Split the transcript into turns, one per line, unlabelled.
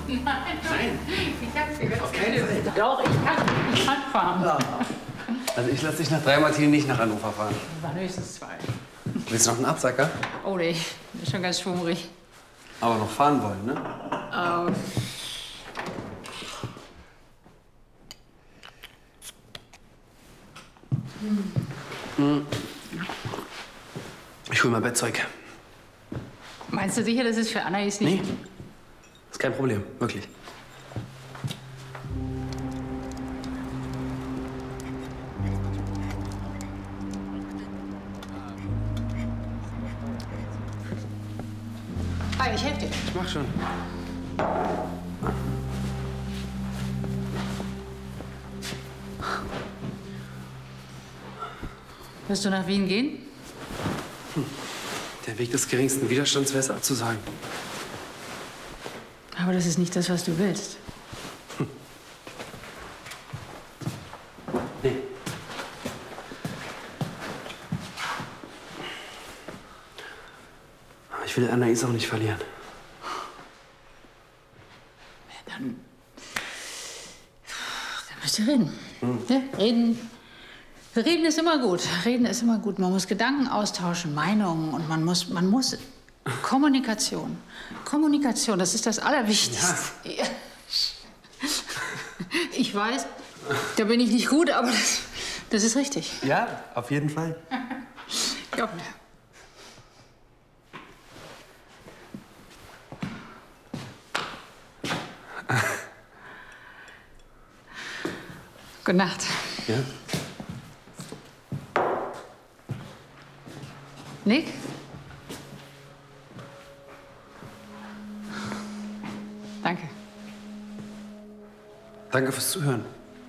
Nein.
Ich hab's dir
Auf keinen Fall.
Doch, ich kann fahren.
Ja. Also ich lasse dich nach 3 Martini nicht nach Hannover fahren.
War höchstens 2.
Willst du noch einen Absacker?
Oh nee, bin schon ganz schwummrig.
Aber noch fahren wollen, ne? Ich hol mal Bettzeug.
Meinst du sicher, das ist für Anais nicht?
Nee. Ist kein Problem, wirklich.
Hi, ich helfe dir.
Ich mach schon.
Wirst du nach Wien gehen?
Der Weg des geringsten Widerstands wäre es abzusagen.
Aber das ist nicht das, was du willst.
Nee. Aber ich will Anais auch nicht verlieren.
Dann müsst ihr reden. Ja, reden ist immer gut. Reden ist immer gut. Man muss Gedanken austauschen, Meinungen und man muss Kommunikation. Kommunikation, das ist das Allerwichtigste. Ja. Ich weiß, da bin ich nicht gut, aber das ist richtig.
Ja, auf jeden Fall.
Ja. Gute Nacht.
Ja?
Nick? Danke.
Danke fürs Zuhören.